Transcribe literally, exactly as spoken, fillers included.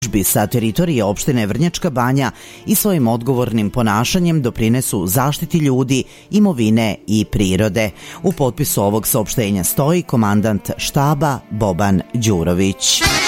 sa teritorije opštine Vrnjačka Banja i svojim odgovornim ponašanjem doprinesu zaštiti ljudi, imovine i prirode. U potpisu ovog saopštenja stoji komandant štaba Boban Đurović.